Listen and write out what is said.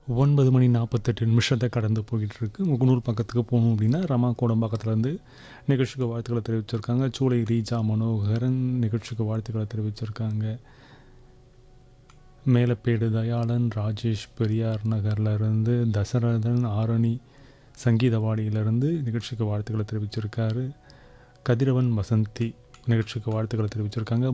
9 மணி 48 நிமிஷத்தை கடந்து போயிட்டுருக்கு. முகநூல் பக்கத்துக்கு போகணும் அப்படின்னா ரமா கோடம்பாக்கத்துலேருந்து நிகழ்ச்சிக்கு வாழ்த்துக்களை தெரிவிச்சிருக்காங்க. சூளை ரீஜா மனோகரன் நிகழ்ச்சிக்கு வாழ்த்துக்களை தெரிவிச்சிருக்காங்க. மேலப்பேடு தயாளன் ராஜேஷ் பெரியார் நகர்லேருந்து தசரதன் ஆரணி சங்கீதவாடியிலேருந்து நிகழ்ச்சிக்கு வாழ்த்துக்களை தெரிவிச்சிருக்காரு. கதிரவன் வசந்தி நிகழ்ச்சிக்கு வாழ்த்துக்களை தெரிவிச்சிருக்காங்க.